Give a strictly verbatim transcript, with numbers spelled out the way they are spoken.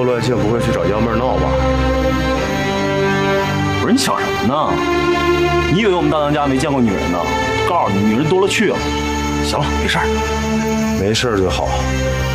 后乱性不会去找幺妹闹吧？ 不是你想什么呢？你以为我们大当家没见过女人呢？告诉你，女人多了去了。行了，没事儿， 没事就好。